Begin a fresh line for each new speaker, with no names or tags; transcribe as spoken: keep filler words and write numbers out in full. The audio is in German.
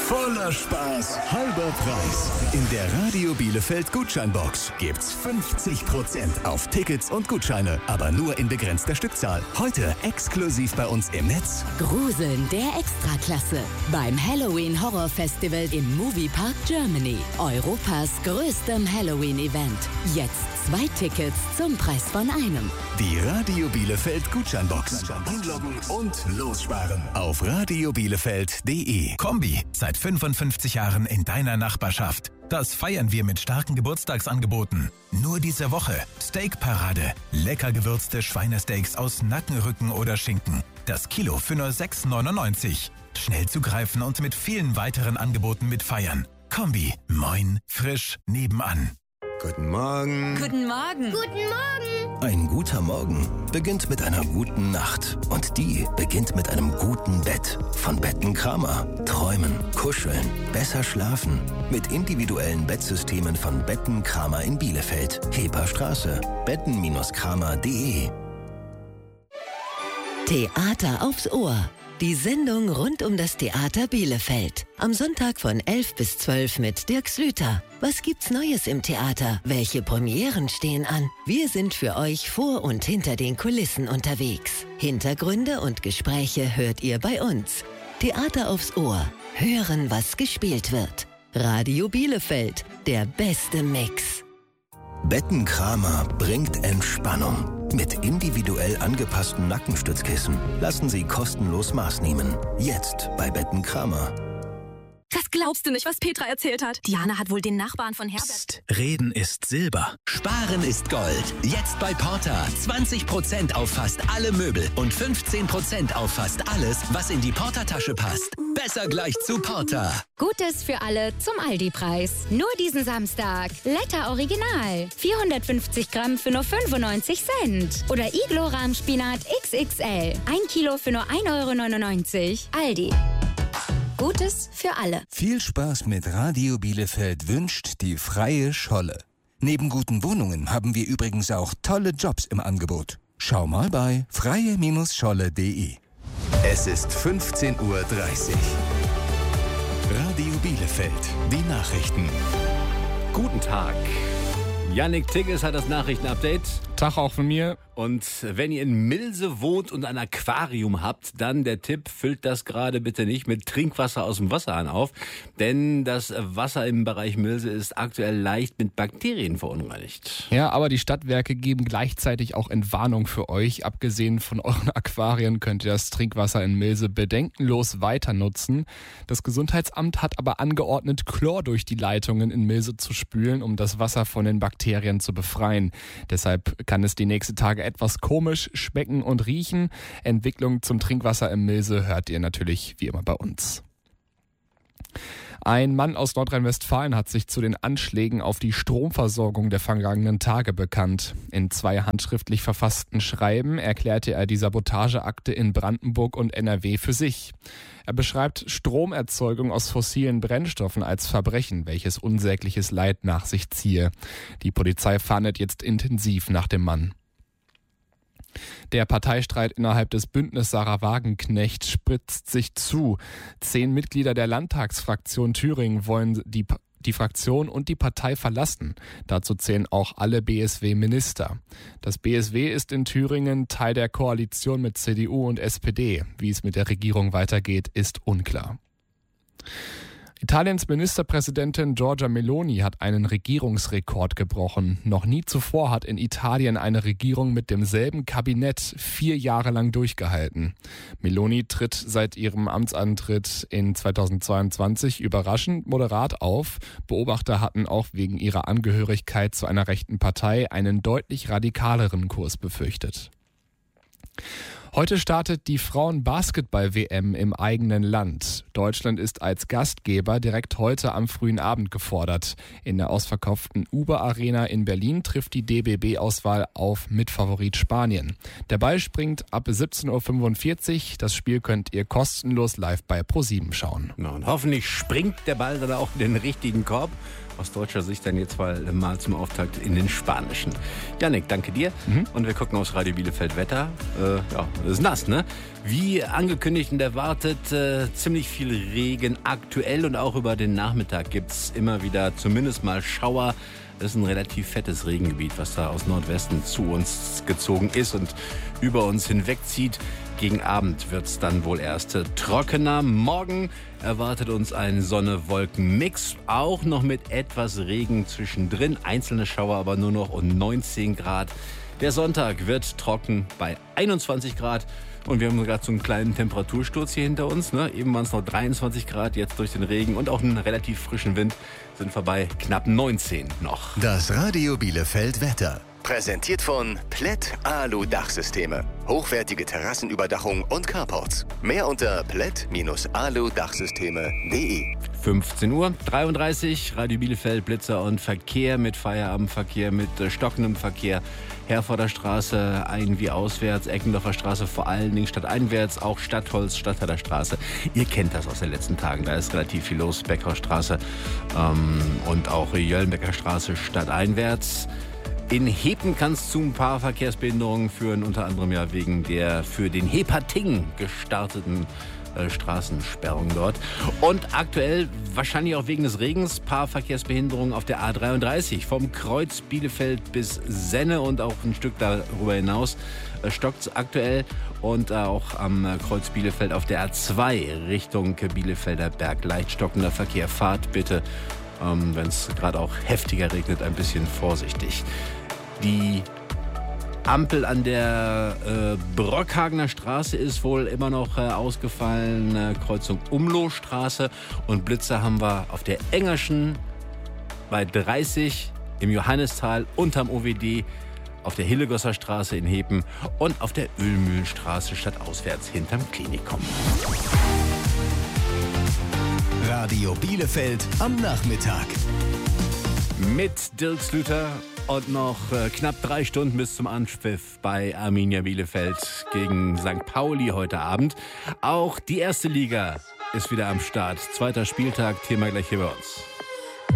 Voller Spaß, halber Preis. In der Radio Bielefeld Gutscheinbox gibt's fünfzig Prozent auf Tickets und Gutscheine, aber nur in begrenzter Stückzahl. Heute exklusiv bei uns im Netz.
Gruseln der Extraklasse beim Halloween Horror Festival im Moviepark Germany. Europas größtem Halloween-Event. Jetzt zwei Tickets zum Preis von einem.
Die Radio Bielefeld Gutscheinbox. Einloggen und lossparen auf radio bielefeld punkt de.
Kombi, seit fünfundfünfzig Jahren in deiner Nachbarschaft. Das feiern wir mit starken Geburtstagsangeboten. Nur diese Woche Steakparade. Lecker gewürzte Schweinesteaks aus Nackenrücken oder Schinken. Das Kilo für nur sechs neunundneunzig. Schnell zugreifen und mit vielen weiteren Angeboten mitfeiern. Kombi, moin, frisch, nebenan.
Guten Morgen.
Guten Morgen.
Guten Morgen.
Ein guter Morgen beginnt mit einer guten Nacht. Und die beginnt mit einem guten Bett. Von Betten Kramer. Träumen, kuscheln, besser schlafen. Mit individuellen Bettsystemen von Betten Kramer in Bielefeld. Heperstraße. betten Kramer punkt de.
Theater aufs Ohr. Die Sendung rund um das Theater Bielefeld. Am Sonntag von elf bis zwölf mit Dirk Slüter. Was gibt's Neues im Theater? Welche Premieren stehen an? Wir sind für euch vor und hinter den Kulissen unterwegs. Hintergründe und Gespräche hört ihr bei uns. Theater aufs Ohr. Hören, was gespielt wird. Radio Bielefeld. Der beste Mix.
Betten Kramer bringt Entspannung. Mit individuell angepassten Nackenstützkissen lassen Sie kostenlos Maß nehmen. Jetzt bei Betten Kramer.
Das glaubst du nicht, was Petra erzählt hat. Diana hat wohl den Nachbarn von Herbert...
Psst, Reden ist Silber.
Sparen ist Gold. Jetzt bei Porta. zwanzig Prozent auf fast alle Möbel und fünfzehn Prozent auf fast alles, was in die Porta-Tasche passt. Besser gleich zu Porta.
Gutes für alle zum Aldi-Preis. Nur diesen Samstag. Letter Original. vierhundertfünfzig Gramm für nur fünfundneunzig Cent. Oder Iglo Rahmspinat X X L. Ein Kilo für nur ein Euro neunundneunzig. Aldi. Gutes für alle.
Viel Spaß mit Radio Bielefeld wünscht die Freie Scholle. Neben guten Wohnungen haben wir übrigens auch tolle Jobs im Angebot. Schau mal bei freie Scholle punkt de.
Es ist fünfzehn Uhr dreißig. Radio Bielefeld, die Nachrichten.
Guten Tag. Yannick Tigges hat das Nachrichtenupdate.
Tag auch von mir.
Und wenn ihr in Milse wohnt und ein Aquarium habt, dann der Tipp, füllt das gerade bitte nicht mit Trinkwasser aus dem Wasserhahn auf. Denn das Wasser im Bereich Milse ist aktuell leicht mit Bakterien verunreinigt.
Ja, aber die Stadtwerke geben gleichzeitig auch Entwarnung für euch. Abgesehen von euren Aquarien könnt ihr das Trinkwasser in Milse bedenkenlos weiter nutzen. Das Gesundheitsamt hat aber angeordnet, Chlor durch die Leitungen in Milse zu spülen, um das Wasser von den Bakterien zu befreien. Deshalb kann es die nächsten Tage etwas komisch schmecken und riechen. Entwicklung zum Trinkwasser im Milse hört ihr natürlich wie immer bei uns. Ein Mann aus Nordrhein-Westfalen hat sich zu den Anschlägen auf die Stromversorgung der vergangenen Tage bekannt. In zwei handschriftlich verfassten Schreiben erklärte er die Sabotageakte in Brandenburg und N R W für sich. Er beschreibt Stromerzeugung aus fossilen Brennstoffen als Verbrechen, welches unsägliches Leid nach sich ziehe. Die Polizei fahndet jetzt intensiv nach dem Mann. Der Parteistreit innerhalb des Bündnis Sarah Wagenknecht spritzt sich zu. Zehn Mitglieder der Landtagsfraktion Thüringen wollen die, die Fraktion und die Partei verlassen. Dazu zählen auch alle B S W-Minister. Das B S W ist in Thüringen Teil der Koalition mit C D U und S P D. Wie es mit der Regierung weitergeht, ist unklar. Italiens Ministerpräsidentin Giorgia Meloni hat einen Regierungsrekord gebrochen. Noch nie zuvor hat in Italien eine Regierung mit demselben Kabinett vier Jahre lang durchgehalten. Meloni tritt seit ihrem Amtsantritt in zweitausendzweiundzwanzig überraschend moderat auf. Beobachter hatten auch wegen ihrer Angehörigkeit zu einer rechten Partei einen deutlich radikaleren Kurs befürchtet. Heute startet die Frauen-Basketball-W M im eigenen Land. Deutschland ist als Gastgeber direkt heute am frühen Abend gefordert. In der ausverkauften Uber Arena in Berlin trifft die D B B-Auswahl auf Mitfavorit Spanien. Der Ball springt ab siebzehn Uhr fünfundvierzig. Das Spiel könnt ihr kostenlos live bei ProSieben schauen.
Na, und hoffentlich springt der Ball dann auch in den richtigen Korb aus deutscher Sicht dann jetzt mal, mal zum Auftakt in den Spanischen. Jannik, danke dir. Mhm. Und wir gucken aufs Radio Bielefeld Wetter. Äh, ja, das ist nass, ne? Wie angekündigt und erwartet, äh, ziemlich viel Regen aktuell und auch über den Nachmittag gibt es immer wieder zumindest mal Schauer. Das ist ein relativ fettes Regengebiet, was da aus Nordwesten zu uns gezogen ist und über uns hinwegzieht. Gegen Abend wird es dann wohl erst trockener. Morgen erwartet uns ein Sonne-Wolken-Mix, auch noch mit etwas Regen zwischendrin. Einzelne Schauer aber nur noch um neunzehn Grad. Der Sonntag wird trocken bei einundzwanzig Grad. Und wir haben gerade so einen kleinen Temperatursturz hier hinter uns. Ne? Eben waren es noch dreiundzwanzig Grad, jetzt durch den Regen und auch einen relativ frischen Wind sind vorbei knapp neunzehn noch.
Das Radio Bielefeld Wetter. Präsentiert von Plätt Alu Dachsysteme. Hochwertige Terrassenüberdachung und Carports. Mehr unter plätt Alu Dachsysteme punkt de.
fünfzehn Uhr dreiunddreißig, Radio Bielefeld, Blitzer und Verkehr mit Feierabendverkehr, mit äh, stockendem Verkehr. Herforder Straße ein- wie auswärts, Eckendorfer Straße vor allen Dingen stadteinwärts, auch Stadtholz, Stadthaller Straße. Ihr kennt das aus den letzten Tagen, da ist relativ viel los. Beckhausstraße ähm, und auch Jöllenbecker Straße stadteinwärts. In Hepen kann es zu ein paar Verkehrsbehinderungen führen, unter anderem ja wegen der für den Hepating gestarteten äh, Straßensperrung dort. Und aktuell, wahrscheinlich auch wegen des Regens, paar Verkehrsbehinderungen auf der A dreiunddreißig. Vom Kreuz Bielefeld bis Senne und auch ein Stück darüber hinaus äh, stockt es aktuell. Und auch am äh, Kreuz Bielefeld auf der A zwei Richtung Bielefelder Berg. Leicht stockender Verkehr. Fahrt bitte, ähm, wenn es gerade auch heftiger regnet, ein bisschen vorsichtig. Die Ampel an der äh, Brockhagener Straße ist wohl immer noch äh, ausgefallen, äh, Kreuzung Umlohstraße. Und Blitzer haben wir auf der Engerschen bei dreißig, im Johannistal unterm O W D, auf der Hillegosser Straße in Hepen und auf der Ölmühlenstraße stadtauswärts hinterm Klinikum.
Radio Bielefeld am Nachmittag.
Mit Dirk Slüter und noch äh, knapp drei Stunden bis zum Anpfiff bei Arminia Bielefeld gegen Sankt Pauli heute Abend. Auch die erste Liga ist wieder am Start. Zweiter Spieltag, Thema gleich hier bei uns.